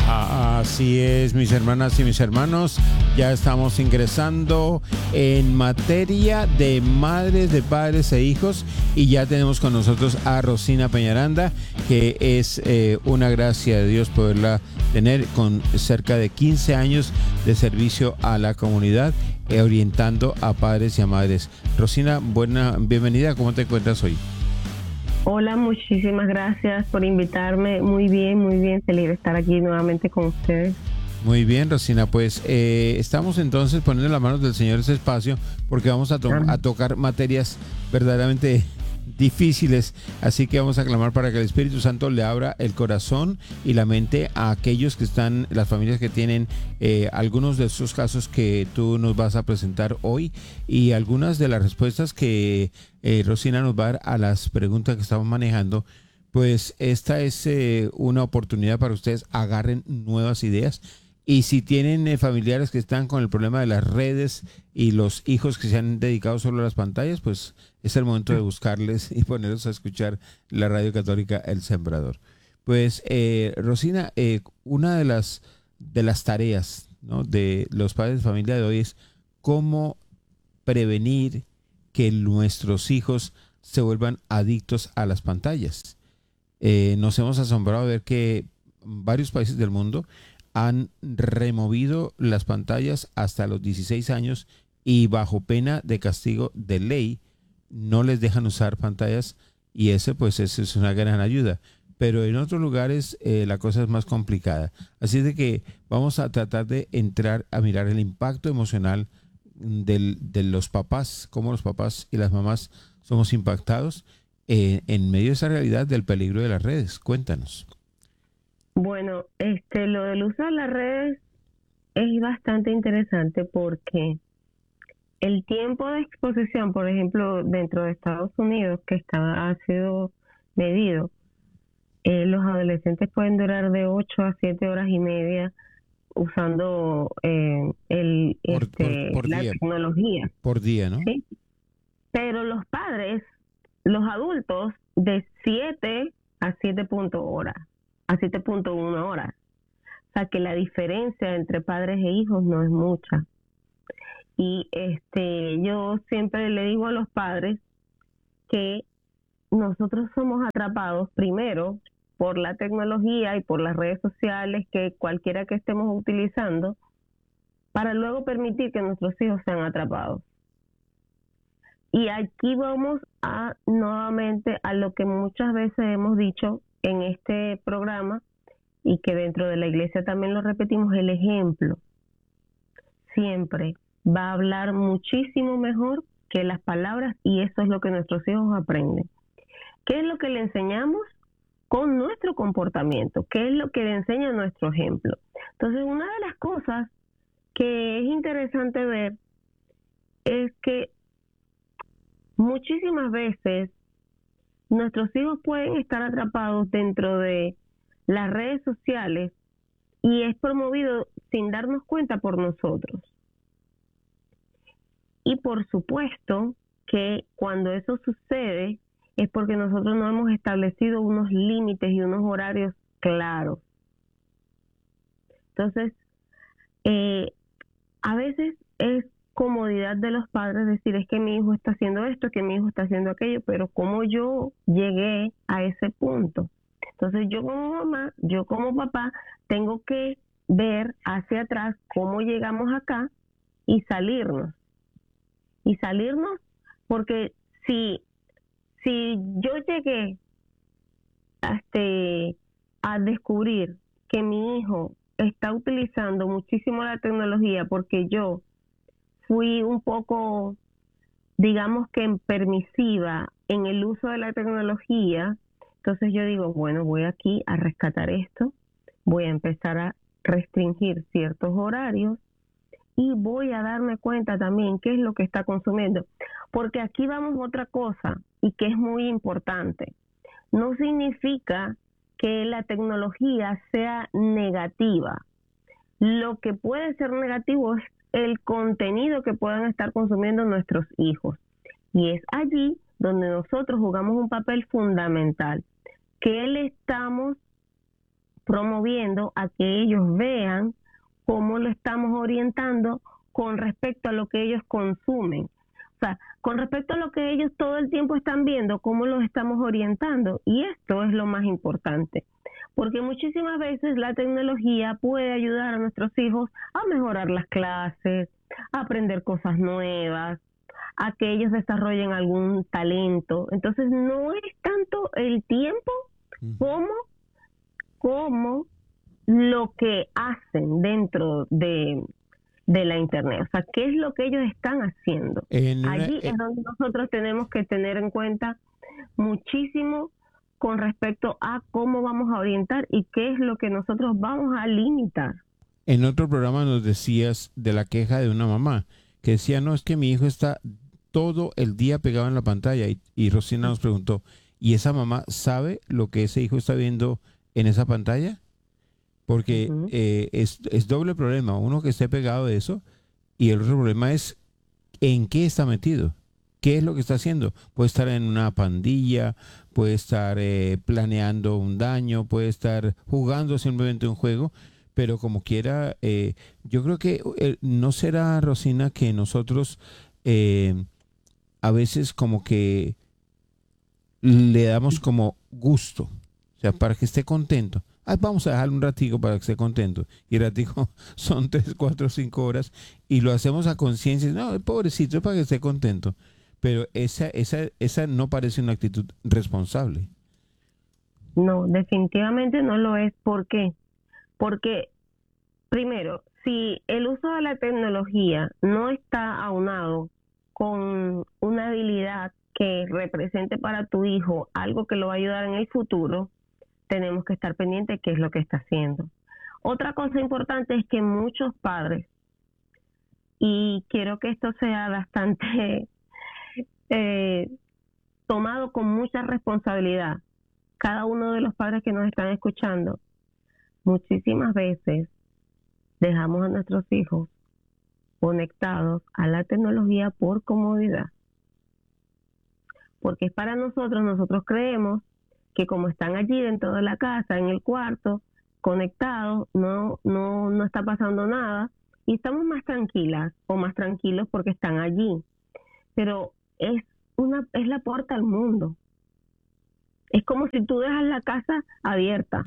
Así es, mis hermanas y mis hermanos, ya estamos ingresando en materia de madres, de padres e hijos, y ya tenemos con nosotros a Rosina Peñaranda, que es una gracia de Dios poderla tener con cerca de 15 años de servicio a la comunidad, orientando a padres y a madres. Rosina, bienvenida, ¿cómo te encuentras hoy? Hola, muchísimas gracias por invitarme. Muy bien, feliz de estar aquí nuevamente con ustedes. Muy bien, Rosina, pues estamos entonces poniendo en las manos del Señor ese espacio porque vamos a tocar materias verdaderamente difíciles, así que vamos a clamar para que el Espíritu Santo le abra el corazón y la mente a aquellos que están, las familias que tienen algunos de esos casos que tú nos vas a presentar hoy y algunas de las respuestas que Rosina nos va a dar a las preguntas que estamos manejando. Pues esta es una oportunidad para ustedes, agarren nuevas ideas. Y si tienen familiares que están con el problema de las redes y los hijos que se han dedicado solo a las pantallas, pues es el momento de buscarles y ponerlos a escuchar la Radio Católica El Sembrador. Pues Rosina, una de las tareas, ¿no?, de los padres de familia de hoy es cómo prevenir que nuestros hijos se vuelvan adictos a las pantallas. Nos hemos asombrado de ver que varios países del mundo han removido las pantallas hasta los 16 años y bajo pena de castigo de ley no les dejan usar pantallas, y eso es una gran ayuda. Pero en otros lugares la cosa es más complicada. Así de que vamos a tratar de entrar a mirar el impacto emocional de los papás, cómo los papás y las mamás somos impactados en medio de esa realidad del peligro de las redes. Cuéntanos. Bueno, lo del uso de las redes es bastante interesante porque el tiempo de exposición, por ejemplo, dentro de Estados Unidos, que ha sido medido, los adolescentes pueden durar de 8 a 7 horas y media usando la día, tecnología. Por día, ¿no? ¿Sí? Pero los padres, los adultos, de 7 a 7.1 horas. O sea que la diferencia entre padres e hijos no es mucha. Y yo siempre le digo a los padres que nosotros somos atrapados primero por la tecnología y por las redes sociales, que cualquiera que estemos utilizando, para luego permitir que nuestros hijos sean atrapados. Y aquí vamos nuevamente a lo que muchas veces hemos dicho en este programa y que dentro de la iglesia también lo repetimos: el ejemplo siempre va a hablar muchísimo mejor que las palabras, y eso es lo que nuestros hijos aprenden. ¿Qué es lo que le enseñamos? Con nuestro comportamiento. ¿Qué es lo que le enseña nuestro ejemplo? Entonces, una de las cosas que es interesante ver es que muchísimas veces nuestros hijos pueden estar atrapados dentro de las redes sociales y es promovido sin darnos cuenta por nosotros. Y por supuesto que cuando eso sucede es porque nosotros no hemos establecido unos límites y unos horarios claros. Entonces, a veces es comodidad de los padres decir: es que mi hijo está haciendo esto, que mi hijo está haciendo aquello, pero ¿cómo yo llegué a ese punto? Entonces yo como mamá, yo como papá, tengo que ver hacia atrás cómo llegamos acá y salirnos. Porque si yo llegué a descubrir que mi hijo está utilizando muchísimo la tecnología porque yo fui un poco, digamos que permisiva en el uso de la tecnología, entonces yo digo, bueno, voy aquí a rescatar esto, voy a empezar a restringir ciertos horarios y voy a darme cuenta también qué es lo que está consumiendo. Porque aquí vamos a otra cosa y que es muy importante. No significa que la tecnología sea negativa. Lo que puede ser negativo es el contenido que puedan estar consumiendo nuestros hijos. Y es allí donde nosotros jugamos un papel fundamental. ¿Qué le estamos promoviendo a que ellos vean cómo lo estamos orientando con respecto a lo que ellos consumen. O sea, con respecto a lo que ellos todo el tiempo están viendo, cómo los estamos orientando. Y esto es lo más importante, porque muchísimas veces la tecnología puede ayudar a nuestros hijos a mejorar las clases, a aprender cosas nuevas, a que ellos desarrollen algún talento. Entonces no es tanto el tiempo como lo que hacen dentro de la internet. O sea, ¿qué es lo que ellos están haciendo? Allí es donde nosotros tenemos que tener en cuenta muchísimo con respecto a cómo vamos a orientar y qué es lo que nosotros vamos a limitar. En otro programa nos decías de la queja de una mamá que decía, no, es que mi hijo está todo el día pegado en la pantalla, y Rosina nos preguntó, ¿y esa mamá sabe lo que ese hijo está viendo en esa pantalla? Porque es doble problema, uno que esté pegado de eso, y el otro problema es en qué está metido, qué es lo que está haciendo. Puede estar en una pandilla, puede estar planeando un daño, puede estar jugando simplemente un juego, pero como quiera, yo creo que no será, Rosina, que nosotros a veces como que le damos como gusto, o sea, para que esté contento. Vamos a dejarlo un ratico para que esté contento. Y el ratico son 3, 4, 5 horas y lo hacemos a conciencia. No, pobrecito, es para que esté contento. Pero esa no parece una actitud responsable. No, definitivamente no lo es. ¿Por qué? Porque, primero, si el uso de la tecnología no está aunado con una habilidad que represente para tu hijo algo que lo va a ayudar en el futuro, tenemos que estar pendientes de qué es lo que está haciendo. Otra cosa importante es que muchos padres, y quiero que esto sea bastante tomado con mucha responsabilidad, cada uno de los padres que nos están escuchando, muchísimas veces dejamos a nuestros hijos conectados a la tecnología por comodidad. Porque es para nosotros creemos que como están allí dentro de la casa, en el cuarto, conectados, no está pasando nada y estamos más tranquilas o más tranquilos porque están allí. Pero es la puerta al mundo. Es como si tú dejas la casa abierta.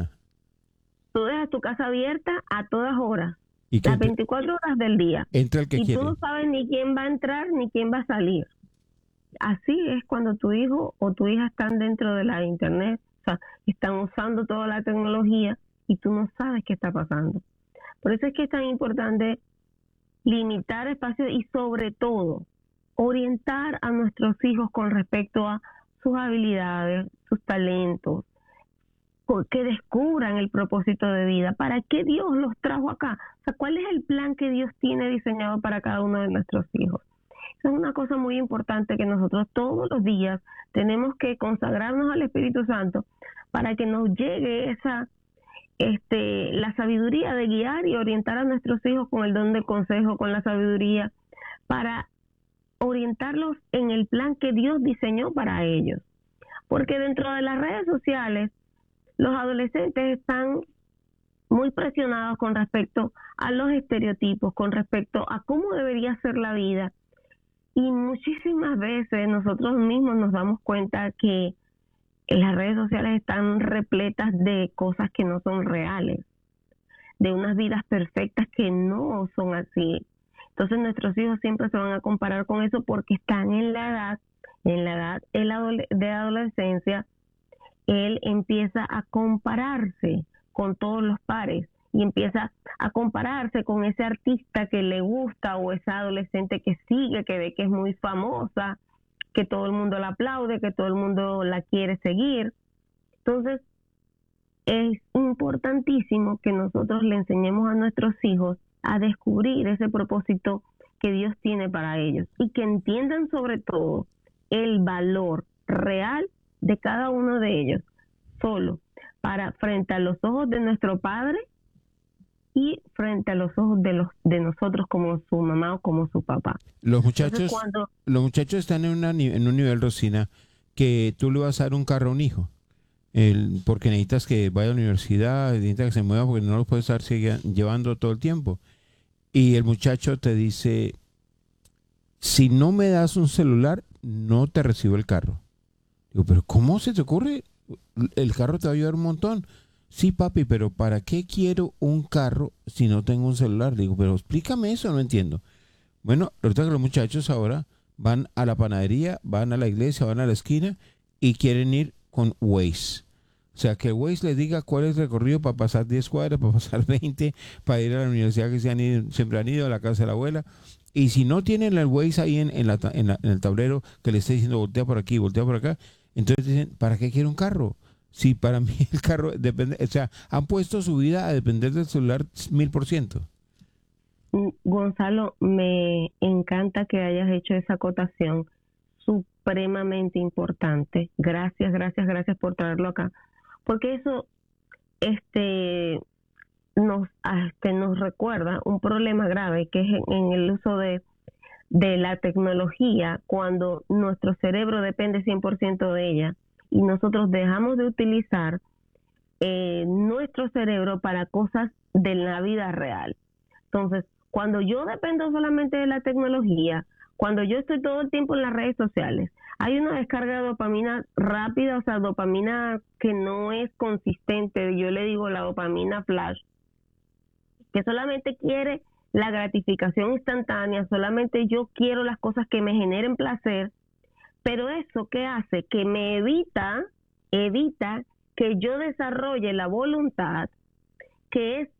Tú dejas tu casa abierta a todas horas, las 24 horas del día. Entra el que y quiere. Tú no sabes ni quién va a entrar ni quién va a salir. Así es cuando tu hijo o tu hija están dentro de la internet, o sea, están usando toda la tecnología y tú no sabes qué está pasando. Por eso es que es tan importante limitar espacios y sobre todo orientar a nuestros hijos con respecto a sus habilidades, sus talentos, que descubran el propósito de vida, para qué Dios los trajo acá, o sea, cuál es el plan que Dios tiene diseñado para cada uno de nuestros hijos. Es una cosa muy importante que nosotros todos los días tenemos que consagrarnos al Espíritu Santo para que nos llegue la sabiduría de guiar y orientar a nuestros hijos con el don del consejo, con la sabiduría, para orientarlos en el plan que Dios diseñó para ellos. Porque dentro de las redes sociales, los adolescentes están muy presionados con respecto a los estereotipos, con respecto a cómo debería ser la vida. Y muchísimas veces nosotros mismos nos damos cuenta que las redes sociales están repletas de cosas que no son reales, de unas vidas perfectas que no son así. Entonces nuestros hijos siempre se van a comparar con eso porque están en la edad de adolescencia. Él empieza a compararse con todos los pares y empieza a compararse con ese artista que le gusta o esa adolescente que sigue, que ve que es muy famosa, que todo el mundo la aplaude, que todo el mundo la quiere seguir. Entonces, es importantísimo que nosotros le enseñemos a nuestros hijos a descubrir ese propósito que Dios tiene para ellos y que entiendan sobre todo el valor real de cada uno de ellos, solo para frente a los ojos de nuestro Padre y frente a los ojos de nosotros como su mamá o como su papá. Los muchachos están en un nivel, Rosina, que tú le vas a dar un carro a un hijo. porque necesitas que vaya a la universidad, necesitas que se mueva porque no lo puedes estar llevando todo el tiempo. Y el muchacho te dice, si no me das un celular, no te recibo el carro. Digo, pero ¿cómo se te ocurre? El carro te va a ayudar un montón. Sí, papi, pero ¿para qué quiero un carro si no tengo un celular? Digo, pero explícame eso, no entiendo. Bueno, resulta que los muchachos ahora van a la panadería, van a la iglesia, van a la esquina y quieren ir con Waze. O sea, que Waze les diga cuál es el recorrido para pasar 10 cuadras, para pasar 20, para ir a la universidad que siempre han ido, a la casa de la abuela. Y si no tienen el Waze ahí en el tablero que le está diciendo voltea por aquí, voltea por acá, entonces dicen, ¿para qué quiero un carro? Sí, para mí el carro depende, o sea, han puesto su vida a depender del celular 1000%. Gonzalo, me encanta que hayas hecho esa acotación supremamente importante. Gracias, gracias, gracias por traerlo acá. Porque eso nos recuerda un problema grave que es en el uso de la tecnología cuando nuestro cerebro depende 100% de ella y nosotros dejamos de utilizar nuestro cerebro para cosas de la vida real. Entonces, cuando yo dependo solamente de la tecnología, cuando yo estoy todo el tiempo en las redes sociales, hay una descarga de dopamina rápida, o sea, dopamina que no es consistente, yo le digo la dopamina flash, que solamente quiere la gratificación instantánea, solamente yo quiero las cosas que me generen placer, pero eso ¿qué hace? Que me evita que yo desarrolle la voluntad, que es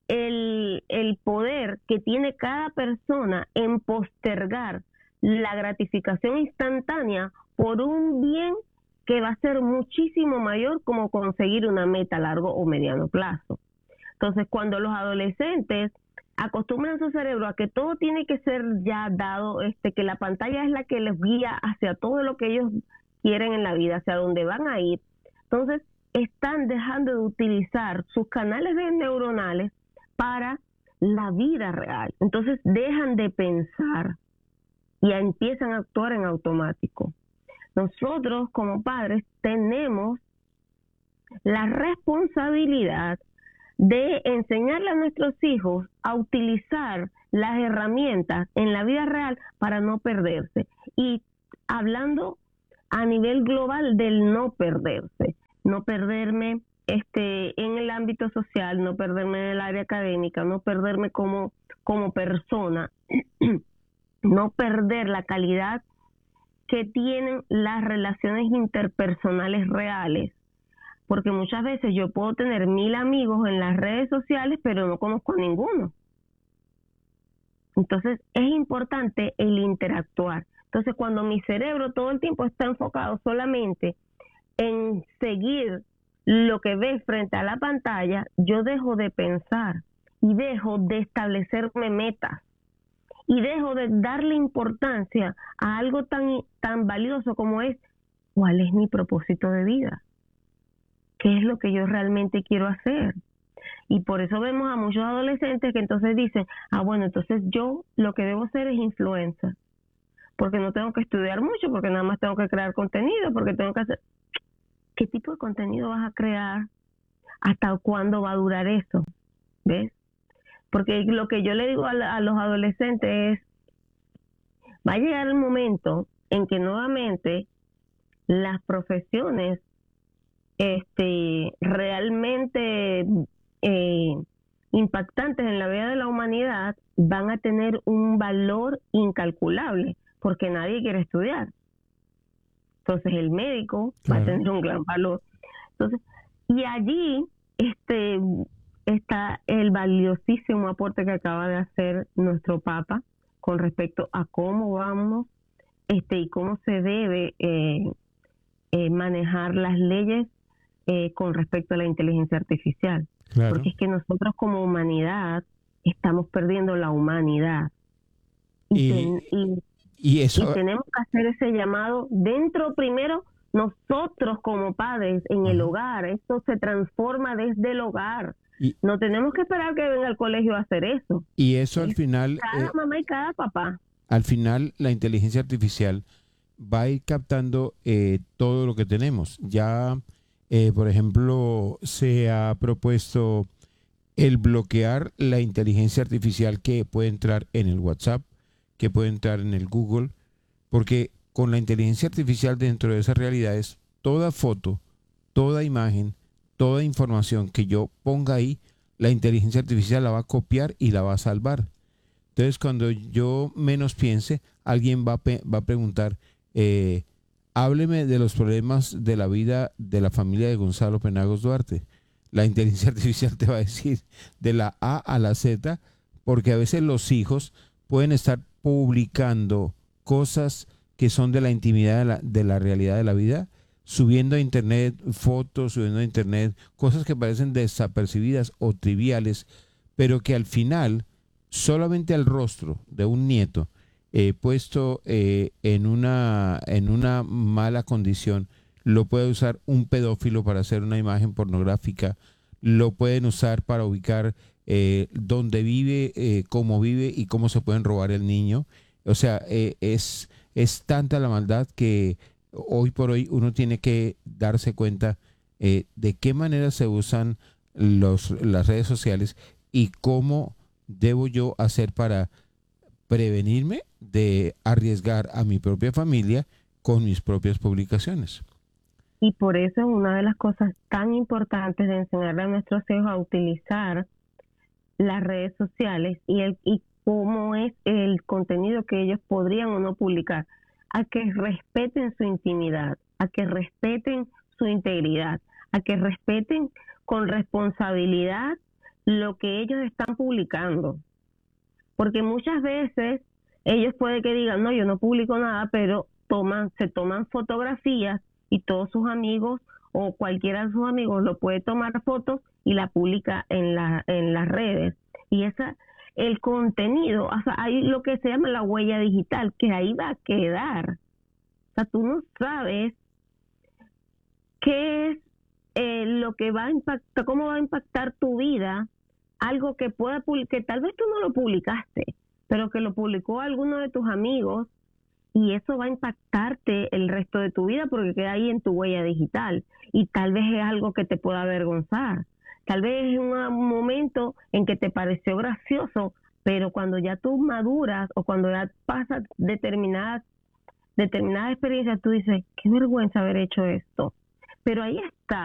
el poder que tiene cada persona en postergar la gratificación instantánea por un bien que va a ser muchísimo mayor, como conseguir una meta a largo o mediano plazo. Entonces, cuando los adolescentes acostumbran su cerebro a que todo tiene que ser ya dado, que la pantalla es la que les guía hacia todo lo que ellos quieren en la vida, hacia dónde van a ir, entonces están dejando de utilizar sus canales neuronales para la vida real. Entonces dejan de pensar y empiezan a actuar en automático. Nosotros como padres tenemos la responsabilidad de enseñarle a nuestros hijos a utilizar las herramientas en la vida real para no perderse. Y hablando a nivel global del no perderse, no perderme en el ámbito social, no perderme en el área académica, no perderme como persona, no perder la calidad que tienen las relaciones interpersonales reales. Porque muchas veces yo puedo tener 1000 amigos en las redes sociales, pero no conozco a ninguno. Entonces, es importante el interactuar. Entonces, cuando mi cerebro todo el tiempo está enfocado solamente en seguir lo que ve frente a la pantalla, yo dejo de pensar y dejo de establecerme metas y dejo de darle importancia a algo tan valioso como es ¿cuál es mi propósito de vida? ¿Qué es lo que yo realmente quiero hacer? Y por eso vemos a muchos adolescentes que entonces dicen, bueno, entonces yo lo que debo hacer es influencer, porque no tengo que estudiar mucho, porque nada más tengo que crear contenido, porque tengo que hacer... ¿Qué tipo de contenido vas a crear? ¿Hasta cuándo va a durar eso? ¿Ves? Porque lo que yo le digo a los adolescentes es, va a llegar el momento en que nuevamente las profesiones realmente impactantes en la vida de la humanidad van a tener un valor incalculable, porque nadie quiere estudiar. Entonces el médico va a tener un gran valor. Entonces, y allí está el valiosísimo aporte que acaba de hacer nuestro Papa con respecto a cómo vamos y cómo se debe manejar las leyes con respecto a la inteligencia artificial. Claro. Porque es que nosotros como humanidad estamos perdiendo la humanidad. Y tenemos que hacer ese llamado dentro primero nosotros como padres en el hogar. Esto se transforma desde el hogar. No tenemos que esperar que venga al colegio a hacer eso. Y eso al final... Cada mamá y cada papá. Al final la inteligencia artificial va a ir captando todo lo que tenemos. Ya Por ejemplo, se ha propuesto el bloquear la inteligencia artificial que puede entrar en el WhatsApp, que puede entrar en el Google, porque con la inteligencia artificial dentro de esas realidades, toda foto, toda imagen, toda información que yo ponga ahí, la inteligencia artificial la va a copiar y la va a salvar. Entonces, cuando yo menos piense, alguien va a preguntar, eh, hábleme de los problemas de la vida de la familia de Gonzalo Penagos Duarte. La inteligencia artificial te va a decir de la A a la Z, porque a veces los hijos pueden estar publicando cosas que son de la intimidad de la realidad de la vida, subiendo a internet fotos, subiendo a internet cosas que parecen desapercibidas o triviales, pero que al final solamente al rostro de un nieto puesto en una mala condición, lo puede usar un pedófilo para hacer una imagen pornográfica, lo pueden usar para ubicar dónde vive, cómo vive y cómo se pueden robar el niño. O sea, es tanta la maldad que hoy por hoy uno tiene que darse cuenta de qué manera se usan las redes sociales y cómo debo yo hacer para prevenirme de arriesgar a mi propia familia con mis propias publicaciones. Y por eso es una de las cosas tan importantes de enseñarle a nuestros hijos a utilizar las redes sociales y cómo es el contenido que ellos podrían o no publicar, a que respeten su intimidad, a que respeten su integridad, a que respeten con responsabilidad lo que ellos están publicando. Porque muchas veces ellos puede que digan, no, yo no publico nada, pero se toman fotografías y todos sus amigos o cualquiera de sus amigos lo puede tomar fotos y la publica en las redes. Y el contenido, o sea, hay lo que se llama la huella digital, que ahí va a quedar. O sea, tú no sabes qué es lo que va a impactar, cómo va a impactar tu vida, algo que que tal vez tú no lo publicaste, pero que lo publicó alguno de tus amigos y eso va a impactarte el resto de tu vida porque queda ahí en tu huella digital y tal vez es algo que te pueda avergonzar, tal vez es un momento en que te pareció gracioso, pero cuando ya tú maduras o cuando ya pasas determinadas experiencias, tú dices, qué vergüenza haber hecho esto, pero ahí está.